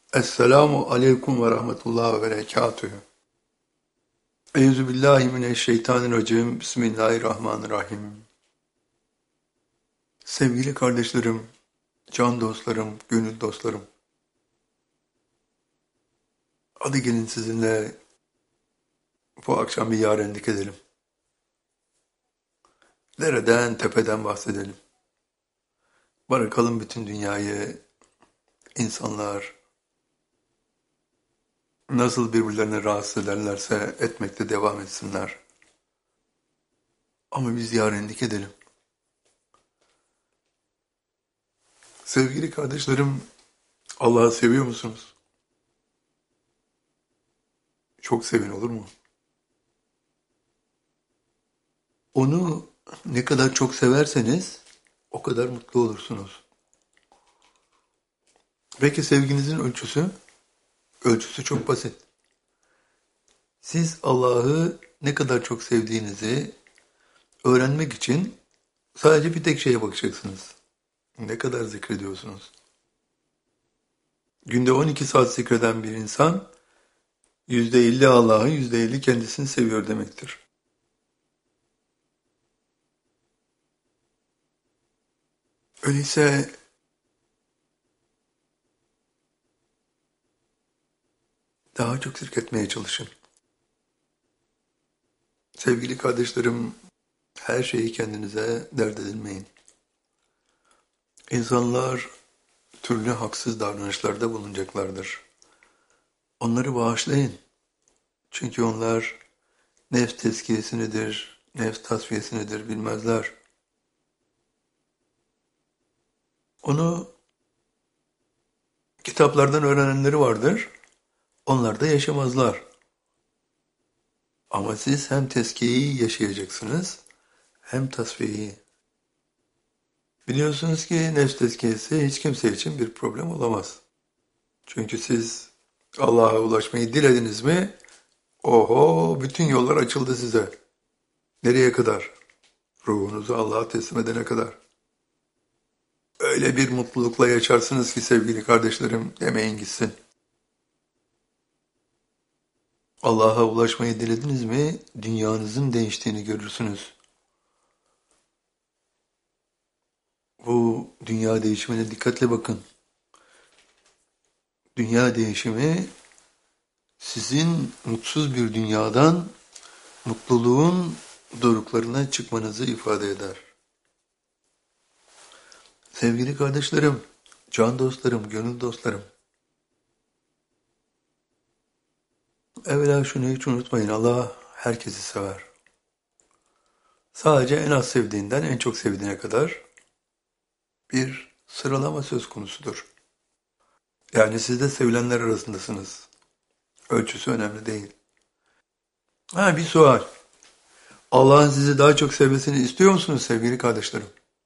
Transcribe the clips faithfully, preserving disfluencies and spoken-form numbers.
Esselamu aleyküm ve rahmetullah ve berekatühü. Eyüzü billahi mineşşeytanirracim. Bismillahirrahmanirrahim. Sevgili kardeşlerim, can dostlarım, gönül dostlarım. Hadi gelin sizinle bu akşam bir yarenlik edelim. Dereden, tepeden bahsedelim. Bırakalım bütün dünyayı, insanlar nasıl birbirlerini rahatsız ederlerse etmekte devam etsinler. Ama biz yarenlik edelim. Sevgili kardeşlerim, Allah'ı seviyor musunuz? Çok sevin, olur mu? Onu ne kadar çok severseniz o kadar mutlu olursunuz. Peki sevginizin ölçüsü? Ölçüsü çok basit. Siz Allah'ı ne kadar çok sevdiğinizi öğrenmek için sadece bir tek şeye bakacaksınız. Ne kadar zikrediyorsunuz? Günde on iki saat zikreden bir insan yüzde elli Allah'ı, yüzde elli kendisini seviyor demektir. Öyleyse daha çok zikretmeye çalışın. Sevgili kardeşlerim, her şeyi kendinize dert edinmeyin. İnsanlar türlü haksız davranışlarda bulunacaklardır. Onları bağışlayın. Çünkü onlar nefs tezkiyesi nedir, nefs tasfiyesi nedir bilmezler. Onu kitaplardan öğrenenleri vardır, onlar da yaşamazlar. Ama siz hem tezkiyeyi yaşayacaksınız, hem tasfiyeyi. Biliyorsunuz ki nefs tezkiyesi hiç kimse için bir problem olamaz. Çünkü siz Allah'a ulaşmayı dilediniz mi, oho bütün yollar açıldı size. Nereye kadar? Ruhunuzu Allah'a teslim edene kadar. Öyle bir mutlulukla yaşarsınız ki sevgili kardeşlerim, demeyin gitsin. Allah'a ulaşmayı dilediniz mi, dünyanızın değiştiğini görürsünüz. Bu dünya değişimine dikkatle bakın. Dünya değişimi sizin mutsuz bir dünyadan mutluluğun doruklarına çıkmanızı ifade eder. Sevgili kardeşlerim, can dostlarım, gönül dostlarım. Evvela şunu hiç unutmayın, Allah herkesi sever. Sadece en az sevdiğinden en çok sevdiğine kadar bir sıralama söz konusudur. Yani siz de sevilenler arasındasınız. Ölçüsü önemli değil. Ha, bir sual. Allah'ın sizi daha çok sevmesini istiyor musunuz sevgili kardeşlerim?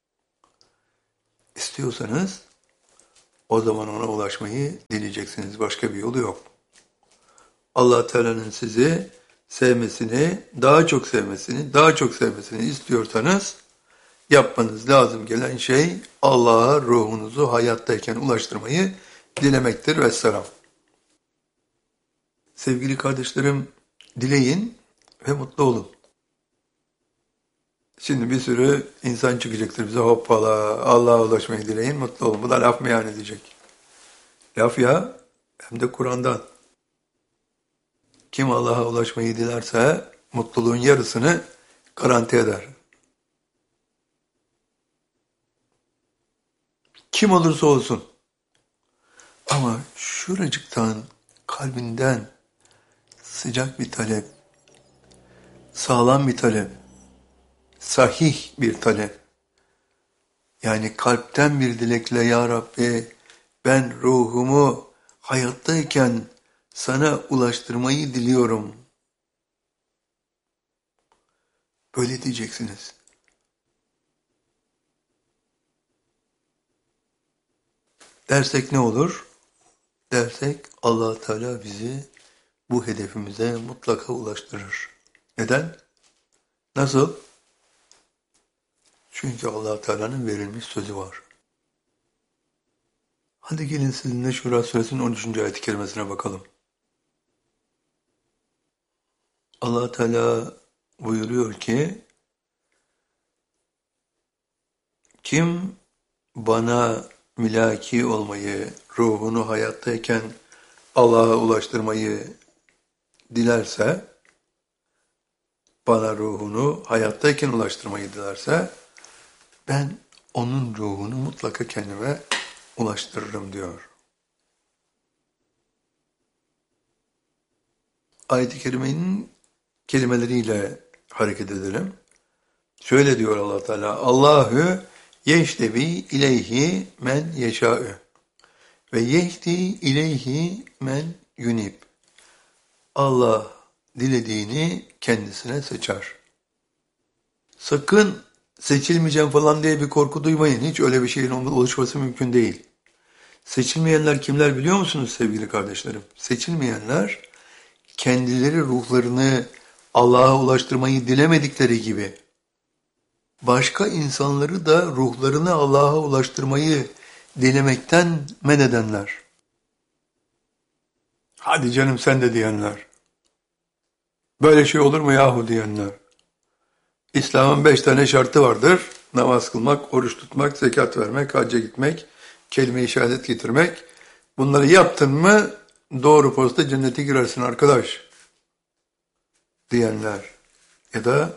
İstiyorsanız o zaman ona ulaşmayı dileyeceksiniz. Başka bir yolu yok. Allah Teala'nın sizi sevmesini, daha çok sevmesini, daha çok sevmesini istiyorsanız yapmanız lazım gelen şey Allah'a ruhunuzu hayattayken ulaştırmayı dilemektir. Vesselam. Sevgili kardeşlerim, dileyin ve mutlu olun. Şimdi bir sürü insan çıkacaktır bize, hoppala Allah'a ulaşmayı dileyin, mutlu olun. Bu da laf mı yani diyecek. Laf ya, hem de Kur'an'dan. Kim Allah'a ulaşmayı dilerse mutluluğun yarısını garanti eder. Kim olursa olsun. Ama şuracıktan, kalbinden sıcak bir talep, sağlam bir talep, sahih bir talep. Yani kalpten bir dilekle, ya Rabbi ben ruhumu hayattayken sana ulaştırmayı diliyorum. Böyle diyeceksiniz. Dersek ne olur? Dersek Allah Teala bizi bu hedefimize mutlaka ulaştırır. Neden? Nasıl? Çünkü Allah Teala'nın verilmiş sözü var. Hadi gelin sizinle Şura Suresinin on üçüncü ayet-i kerimesine bakalım. Allah Teala buyuruyor ki, kim bana mülaki olmayı, ruhunu hayattayken Allah'a ulaştırmayı dilerse, bana ruhunu hayattayken ulaştırmayı dilerse, ben onun ruhunu mutlaka kendime ulaştırırım diyor. Ayet-i kerimenin kelimeleriyle hareket edelim. Şöyle diyor Allah Teala, Allahu yeştevi ileyhi men yeşâ'ü ve yehdi ileyhi men yunib. Allah dilediğini kendisine seçer. Sakın seçilmeyeceğim falan diye bir korku duymayın. Hiç öyle bir şeyin oluşması mümkün değil. Seçilmeyenler kimler biliyor musunuz sevgili kardeşlerim? Seçilmeyenler kendileri ruhlarını Allah'a ulaştırmayı dilemedikleri gibi başka insanları da ruhlarını Allah'a ulaştırmayı dilemekten men edenler. Hadi canım sen de diyenler. Böyle şey olur mu yahu diyenler. İslam'ın beş tane şartı vardır. Namaz kılmak, oruç tutmak, zekat vermek, hacca gitmek, kelime-i şehadet getirmek. Bunları yaptın mı doğru posta cennete girersin arkadaş diyenler. Ya da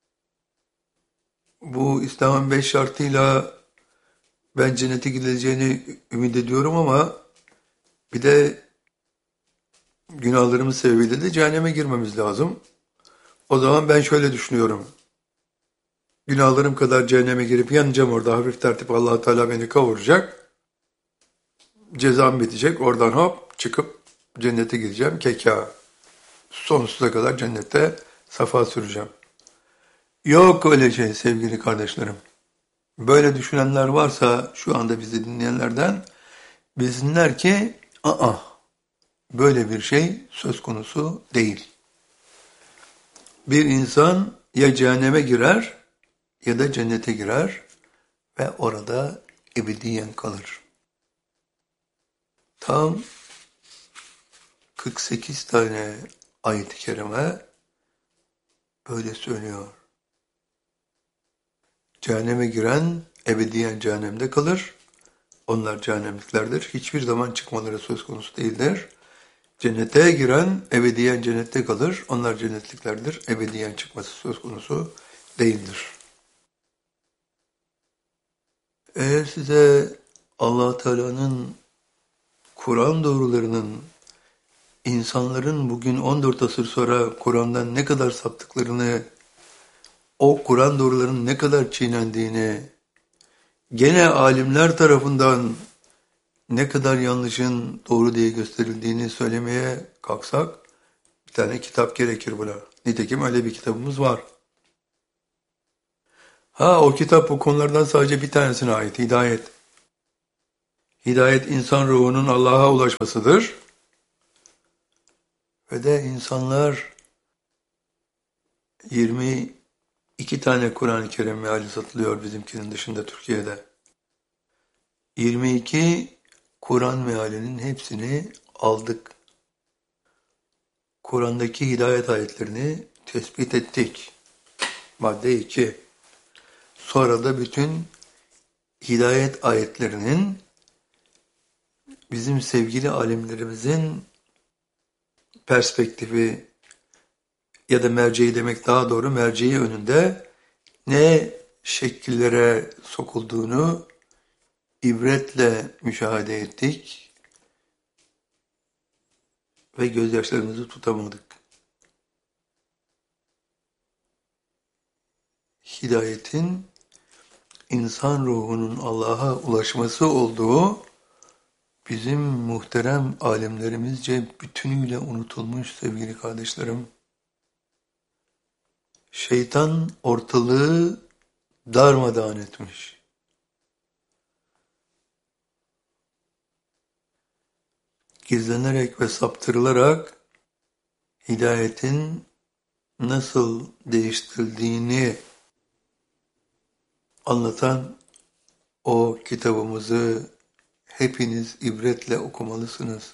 bu İslam'ın beş şartıyla ben cennete gidileceğini ümit ediyorum ama bir de günahlarımız sebebiyle de cehenneme girmemiz lazım. O zaman ben şöyle düşünüyorum. Günahlarım kadar cehenneme girip yanacağım orada hafif tertip Allah Teala beni kavuracak. Cezam bitecek. Oradan hop çıkıp cennete gideceğim. Keka. Sonsuza kadar cennette safa süreceğim. Yok öyle şey sevgili kardeşlerim. Böyle düşünenler varsa şu anda bizi dinleyenlerden bilsinler ki aa böyle bir şey söz konusu değil. Bir insan ya cehenneme girer ya da cennete girer ve orada ebediyen kalır. Tam kırk sekiz tane ayet-i kerime böyle söylüyor. Cehenneme giren ebediyen cehennemde kalır. Onlar cehennemliklerdir. Hiçbir zaman çıkmaları söz konusu değildir. Cennete giren ebediyen cennette kalır. Onlar cennetliklerdir. Ebediyen çıkması söz konusu değildir. Eğer size Allah Teala'nın Kur'an doğrularının insanların bugün on dört asır sonra Kur'an'dan ne kadar saptıklarını, o Kur'an doğrularının ne kadar çiğnendiğini, gene alimler tarafından ne kadar yanlışın doğru diye gösterildiğini söylemeye kalksak bir tane kitap gerekir buna. Nitekim öyle bir kitabımız var. Ha o kitap bu konulardan sadece bir tanesine ait. Hidayet. Hidayet insan ruhunun Allah'a ulaşmasıdır. Ve de insanlar yirmi iki tane Kur'an-ı Kerim meali satılıyor bizimkinin dışında Türkiye'de. yirmi iki Kur'an mealinin hepsini aldık. Kur'an'daki hidayet ayetlerini tespit ettik. Madde iki. Sonra da bütün hidayet ayetlerinin bizim sevgili alimlerimizin perspektifi ya da merceği demek daha doğru merceği önünde ne şekillere sokulduğunu ibretle müşahede ettik ve gözyaşlarımızı tutamadık. Hidayetin insan ruhunun Allah'a ulaşması olduğu bizim muhterem alimlerimizce bütünüyle unutulmuş sevgili kardeşlerim. Şeytan ortalığı darmadağın etmiş. Gizlenerek ve saptırılarak hidayetin nasıl değiştirildiğini anlatan o kitabımızı hepiniz ibretle okumalısınız.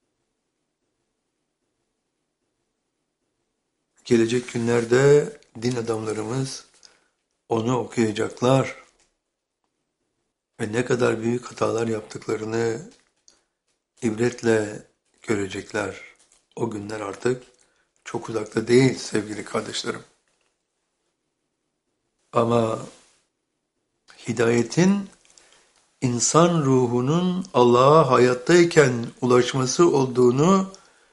Gelecek günlerde din adamlarımız onu okuyacaklar ve ne kadar büyük hatalar yaptıklarını ibretle görecekler. O günler artık çok uzakta değil sevgili kardeşlerim. Ama hidayetin insan ruhunun Allah'a hayattayken ulaşması olduğunu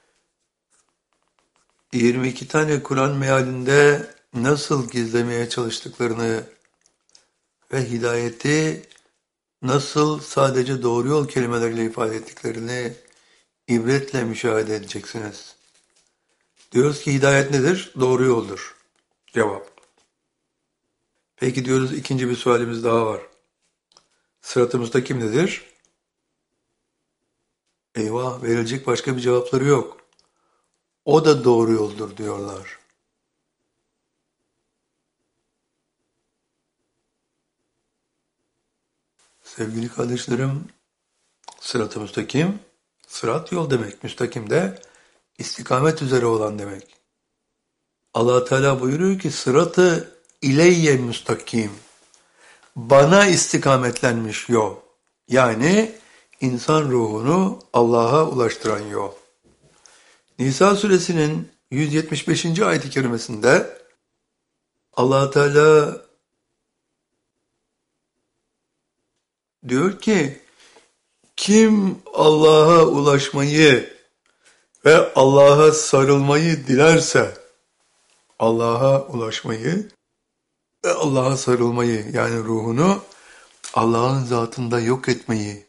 yirmi iki tane Kur'an mealinde nasıl gizlemeye çalıştıklarını ve hidayeti nasıl sadece doğru yol kelimeleriyle ifade ettiklerini ibretle müşahede edeceksiniz. Diyoruz ki hidayet nedir? Doğru yoldur. Cevap. Peki diyoruz ikinci bir sualimiz daha var. Sırat-ı müstakim nedir? Eyvah, verilecek başka bir cevapları yok. O da doğru yoldur diyorlar. Sevgili kardeşlerim, sırat-ı müstakim, sırat yol demek, müstakim de istikamet üzere olan demek. Allah Teala buyuruyor ki sırat-ı ileyye müstakim, bana istikametlenmiş yol. Yani insan ruhunu Allah'a ulaştıran yol. Nisa suresinin yüz yetmiş beşinci ayet-i kerimesinde Allah Teala diyor ki kim Allah'a ulaşmayı ve Allah'a sarılmayı dilerse Allah'a ulaşmayı ve Allah'a sarılmayı yani ruhunu Allah'ın zatında yok etmeyi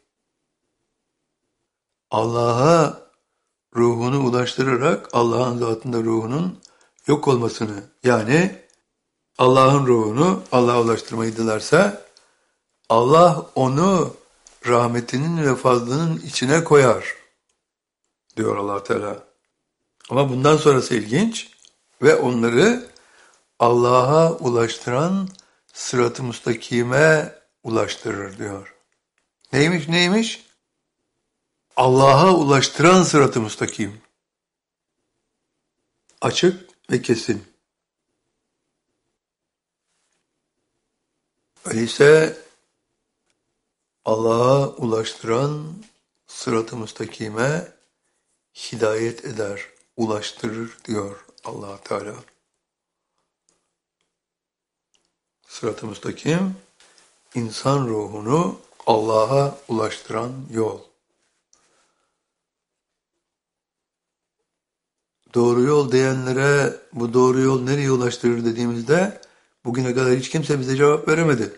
Allah'a ruhunu ulaştırarak Allah'ın zatında ruhunun yok olmasını yani Allah'ın ruhunu Allah'a ulaştırmayı dilerse Allah onu rahmetinin ve fazlının içine koyar diyor Allah Teala. Ama bundan sonrası ilginç ve onları Allah'a ulaştıran sırat-ı müstakime ulaştırır diyor. Neymiş neymiş? Allah'a ulaştıran sırat-ı müstakim. Açık ve kesin. Öyleyse Allah'a ulaştıran sırat-ı müstakime hidayet eder, ulaştırır diyor Allah Teala. Sırat-ı müstakim, insan ruhunu Allah'a ulaştıran yol. Doğru yol diyenlere bu doğru yol nereye ulaştırır dediğimizde bugüne kadar hiç kimse bize cevap veremedi.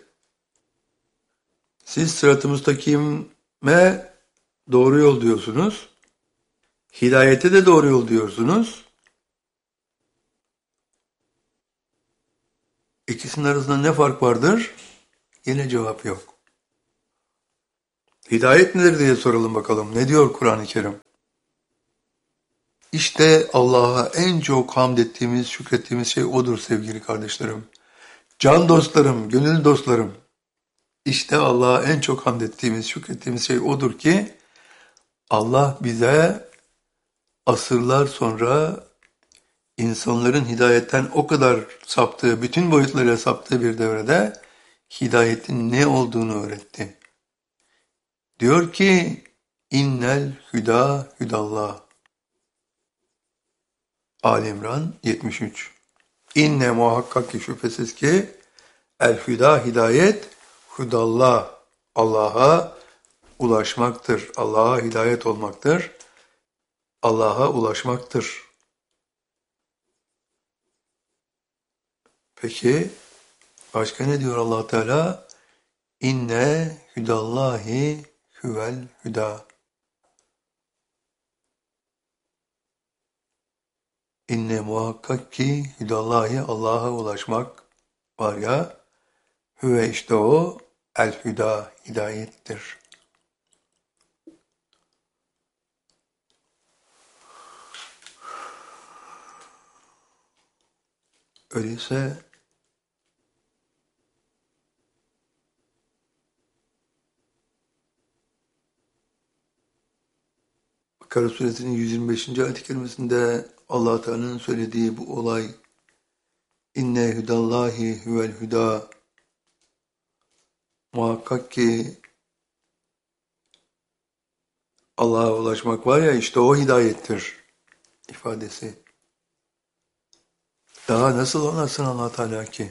Siz sırat-ı müstakime doğru yol diyorsunuz. Hidayete de doğru yol diyorsunuz. İkisinin arasında ne fark vardır? Yine cevap yok. Hidayet nedir diye soralım bakalım. Ne diyor Kur'an-ı Kerim? İşte Allah'a en çok hamd ettiğimiz, şükrettiğimiz şey odur sevgili kardeşlerim. Can dostlarım, gönül dostlarım. İşte Allah'a en çok hamd ettiğimiz, şükrettiğimiz şey odur ki Allah bize asırlar sonra insanların hidayetten o kadar saptığı, bütün boyutlarıyla saptığı bir devrede hidayetin ne olduğunu öğretti. Diyor ki innel hüda hüdallah. Ali İmran yetmiş üç. İnne muhakkak ki şüphesiz ki el hüda hidayet hudallah Allah'a ulaşmaktır. Allah'a hidayet olmaktır. Allah'a ulaşmaktır. Peki başka ne diyor Allah Teala? İnne hüdallahi huvel hüda. İnne muhakkak ki hüdallahi Allah'a ulaşmak var ya, hüve işte o el hüda hidayettir. Öyleyse Bakara suresinin yüz yirmi beşinci ayet-i kerimesinde Allah Teala'nın söylediği bu olay İnne hudallahi huvel huda, muhakkak ki Allah'a ulaşmak var ya, işte o hidayettir ifadesi. Daha nasıl anlatsın Allah Teala ki?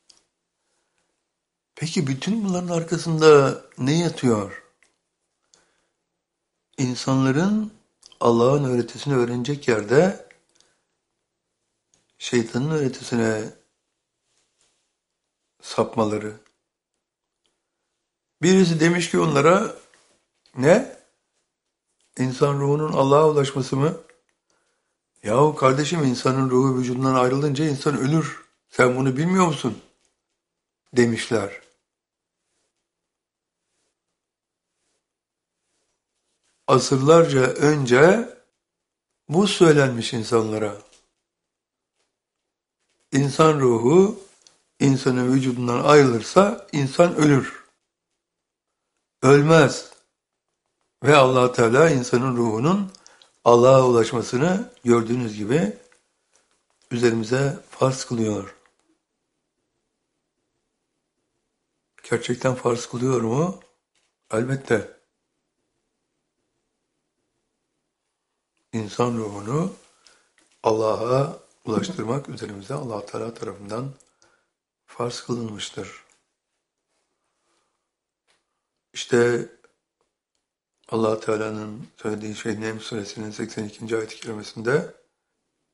Peki bütün bunların arkasında ne yatıyor? İnsanların Allah'ın öğretisini öğrenecek yerde şeytanın öğretisine sapmaları. Birisi demiş ki onlara, ne? İnsan ruhunun Allah'a ulaşması mı? Yahu kardeşim, insanın ruhu vücudundan ayrılınca insan ölür. Sen bunu bilmiyor musun? Demişler. Asırlarca önce bu söylenmiş insanlara. İnsan ruhu insanın vücudundan ayrılırsa insan ölür. Ölmez. Ve Allah Teala insanın ruhunun Allah'a ulaşmasını gördüğünüz gibi üzerimize farz kılıyor. Gerçekten farz kılıyor mu? Elbette. İnsan ruhunu Allah'a ulaştırmak üzerimize Allah Teala tarafından farz kılınmıştır. İşte Allah Teala'nın söylediği şey Neml suresinin seksen ikinci ayet-i kerimesinde